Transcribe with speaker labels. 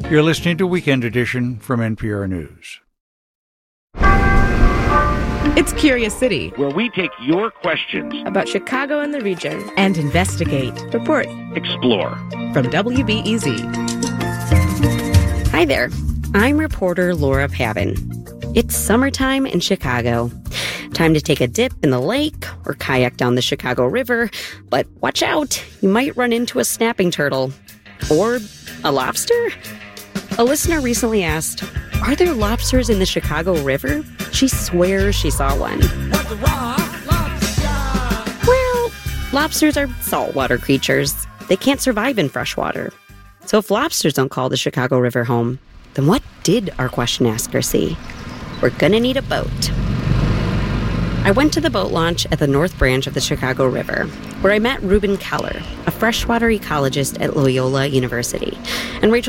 Speaker 1: You're listening to Weekend Edition from NPR News.
Speaker 2: It's Curious City,
Speaker 3: where we take your questions
Speaker 2: about Chicago and the region
Speaker 4: and investigate,
Speaker 2: report,
Speaker 3: explore.
Speaker 2: From WBEZ.
Speaker 5: Hi there. I'm reporter Laura Pavin. It's summertime in Chicago. Time to take a dip in the lake or kayak down the Chicago River. But watch out, you might run into a snapping turtle. Or a lobster? A listener recently asked, are there lobsters in the Chicago River? She swears she saw one. Well, lobsters are saltwater creatures. They can't survive in fresh water. So if lobsters don't call the Chicago River home, then what did our question asker see? We're gonna need a boat. I went to the boat launch at the North Branch of the Chicago River, where I met Ruben Keller, a freshwater ecologist at Loyola University, and Rachel